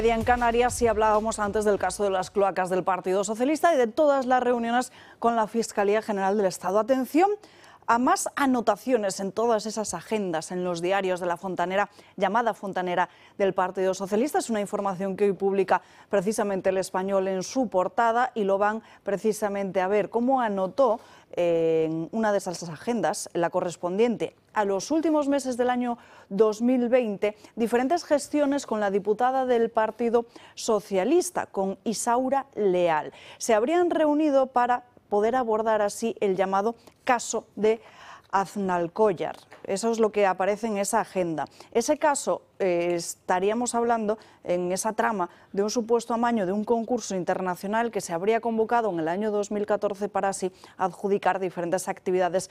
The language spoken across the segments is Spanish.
En Canarias sí hablábamos antes del caso de las cloacas del Partido Socialista y de todas las reuniones con la Fiscalía General del Estado. Atención a más anotaciones en todas esas agendas, en los diarios de la fontanera, llamada fontanera del Partido Socialista. Es una información que hoy publica precisamente El Español en su portada y lo van precisamente a ver cómo anotó en una de esas agendas, la correspondiente a los últimos meses del año 2020, diferentes gestiones con la diputada del Partido Socialista, con Isaura Leal. Se habrían reunido para poder abordar así el llamado caso de Aznalcóllar. Eso es lo que aparece en esa agenda. Ese caso, estaríamos hablando en esa trama de un supuesto amaño de un concurso internacional que se habría convocado en el año 2014 para así adjudicar diferentes actividades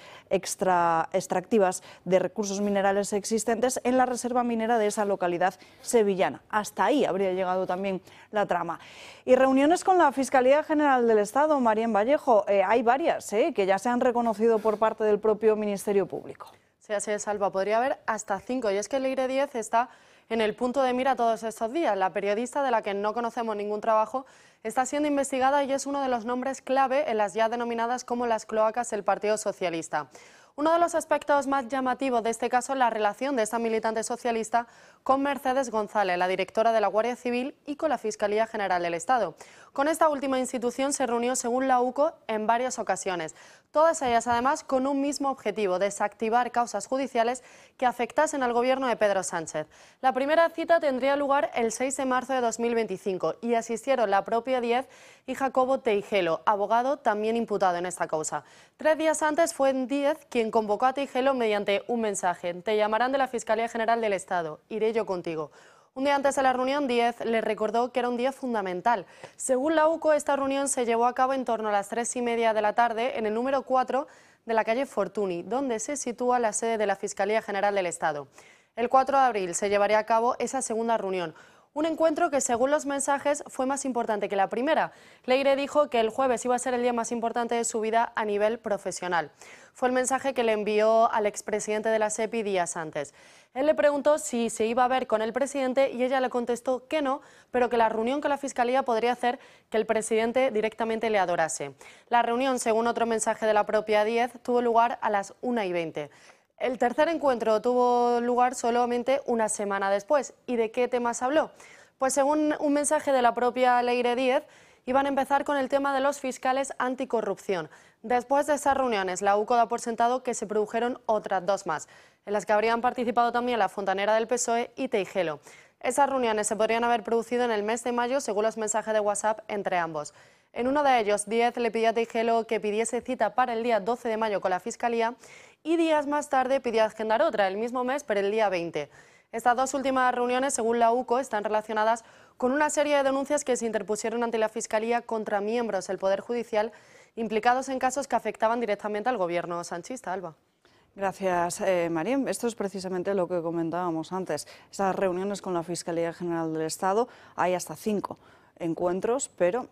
extractivas de recursos minerales existentes en la reserva minera de esa localidad sevillana. Hasta ahí habría llegado también la trama. Y reuniones con la Fiscalía General del Estado, Marién Vallejo, hay varias que ya se han reconocido por parte del propio Ministerio Público. Sí, así es, Alba. Podría haber hasta 5. Y es que Leire Díez está en el punto de mira todos estos días. La periodista, de la que no conocemos ningún trabajo, está siendo investigada y es uno de los nombres clave en las ya denominadas como las cloacas del Partido Socialista. Uno de los aspectos más llamativos de este caso es la relación de esta militante socialista con Mercedes González, la directora de la Guardia Civil, y con la Fiscalía General del Estado. Con esta última institución se reunió, según la UCO, en varias ocasiones. Todas ellas, además, con un mismo objetivo: desactivar causas judiciales que afectasen al gobierno de Pedro Sánchez. La primera cita tendría lugar el 6 de marzo de 2025 y asistieron la propia Díez y Jacobo Teijelo, abogado también imputado en esta causa. 3 días antes fue Díez quien convocó a Teijelo mediante un mensaje: te llamarán de la Fiscalía General del Estado, iré yo contigo. Un día antes de la reunión, Díez le recordó que era un día fundamental. Según la UCO, esta reunión se llevó a cabo en torno a las 3:30 de la tarde en el número 4 de la calle Fortuny, donde se sitúa la sede de la Fiscalía General del Estado. El 4 de abril se llevaría a cabo esa segunda reunión. Un encuentro que, según los mensajes, fue más importante que la primera. Leire dijo que el jueves iba a ser el día más importante de su vida a nivel profesional. Fue el mensaje que le envió al expresidente de la SEPI días antes. Él le preguntó si se iba a ver con el presidente y ella le contestó que no, pero que la reunión con la Fiscalía podría hacer que el presidente directamente le adorase. La reunión, según otro mensaje de la propia Díez, tuvo lugar a las 1:20. El tercer encuentro tuvo lugar solamente una semana después. ¿Y de qué temas habló? Pues según un mensaje de la propia Leire Díez, iban a empezar con el tema de los fiscales anticorrupción. Después de esas reuniones, la UCO da por sentado que se produjeron otras 2 más, en las que habrían participado también la fontanera del PSOE y Teijelo. Esas reuniones se podrían haber producido en el mes de mayo, según los mensajes de WhatsApp entre ambos. En uno de ellos, Díez le pidió a Teijelo que pidiese cita para el día 12 de mayo con la Fiscalía y días más tarde pidió agendar otra, el mismo mes, pero el día 20. Estas 2 últimas reuniones, según la UCO, están relacionadas con una serie de denuncias que se interpusieron ante la Fiscalía contra miembros del Poder Judicial implicados en casos que afectaban directamente al gobierno sanchista. Alba. Gracias, Marién. Esto es precisamente lo que comentábamos antes. Esas reuniones con la Fiscalía General del Estado, hay hasta 5 encuentros, pero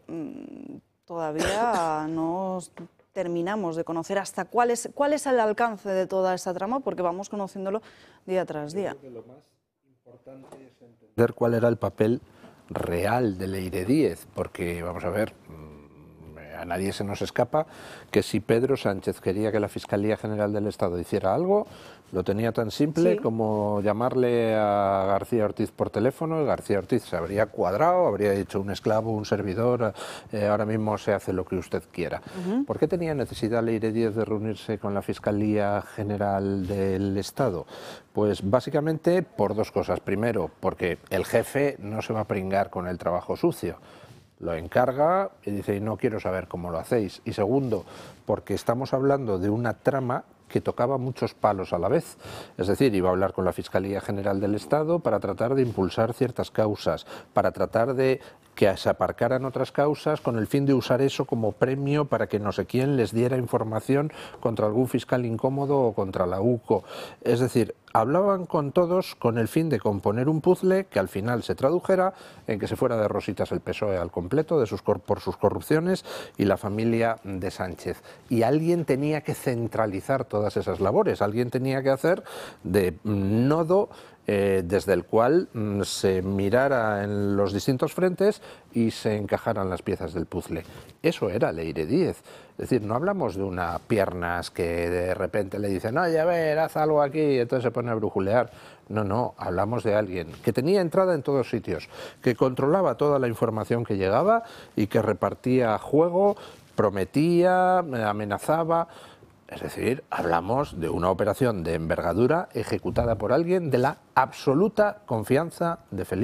todavía no terminamos de conocer hasta cuál es el alcance de toda esta trama, porque vamos conociéndolo día tras día. Yo creo que lo más importante es entender cuál era el papel real de Leire Díez, porque, vamos a ver, a nadie se nos escapa que si Pedro Sánchez quería que la Fiscalía General del Estado hiciera algo, lo tenía tan simple como llamarle a García Ortiz por teléfono, y García Ortiz se habría cuadrado, habría dicho un esclavo, un servidor, ahora mismo se hace lo que usted quiera. ¿Por qué tenía necesidad Leire Díez de reunirse con la Fiscalía General del Estado? Pues básicamente por 2 cosas. Primero, porque el jefe no se va a pringar con el trabajo sucio. Lo encarga y dice, no quiero saber cómo lo hacéis. Y segundo, porque estamos hablando de una trama que tocaba muchos palos a la vez. Es decir, iba a hablar con la Fiscalía General del Estado para tratar de impulsar ciertas causas, para tratar de que se aparcaran otras causas con el fin de usar eso como premio para que no sé quién les diera información contra algún fiscal incómodo o contra la UCO. Es decir, hablaban con todos con el fin de componer un puzzle que al final se tradujera en que se fuera de rositas el PSOE al completo por sus corrupciones y la familia de Sánchez. Y alguien tenía que centralizar todas esas labores, alguien tenía que hacer de nodo desde el cual se mirara en los distintos frentes y se encajaran las piezas del puzzle. Eso era Leire Díez. Es decir, no hablamos de una piernas que de repente le dicen, oye, a ver, haz algo aquí, y entonces se pone a brujulear. No, no, hablamos de alguien que tenía entrada en todos sitios, que controlaba toda la información que llegaba y que repartía juego, prometía, amenazaba. Es decir, hablamos de una operación de envergadura ejecutada por alguien de la absoluta confianza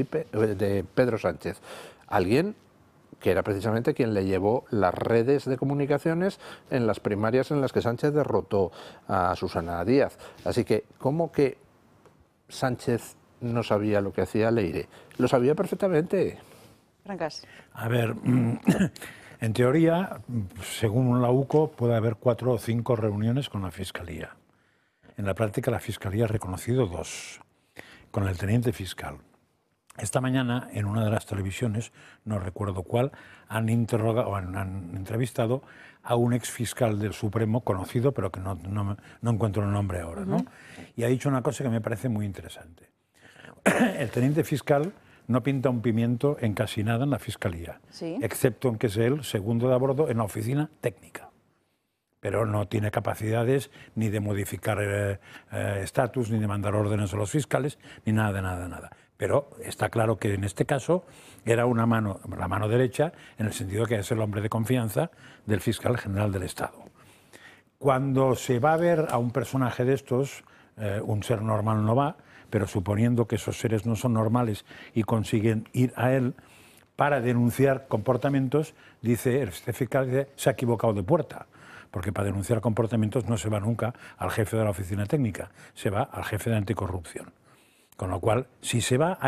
de Pedro Sánchez. Alguien que era precisamente quien le llevó las redes de comunicaciones en las primarias en las que Sánchez derrotó a Susana Díaz. Así que, ¿cómo que Sánchez no sabía lo que hacía Leire? Lo sabía perfectamente. Francas. A ver, en teoría, según la UCO, puede haber 4 o 5 reuniones con la Fiscalía. En la práctica, la Fiscalía ha reconocido 2, con el teniente fiscal. Esta mañana, en una de las televisiones, no recuerdo cuál, han entrevistado a un exfiscal del Supremo conocido, pero que no encuentro el nombre ahora, ¿no? Y ha dicho una cosa que me parece muy interesante. El teniente fiscal no pinta un pimiento en casi nada en la Fiscalía, ¿Sí? excepto en que es el segundo de a bordo en la oficina técnica. Pero no tiene capacidades ni de modificar estatus, ni de mandar órdenes a los fiscales, ni nada de nada. Pero está claro que en este caso era la mano derecha, en el sentido que es el hombre de confianza del fiscal general del Estado. Cuando se va a ver a un personaje de estos, un ser normal no va, pero suponiendo que esos seres no son normales y consiguen ir a él para denunciar comportamientos, dice el fiscal que se ha equivocado de puerta. Porque para denunciar comportamientos no se va nunca al jefe de la oficina técnica, se va al jefe de anticorrupción. Con lo cual, si se va a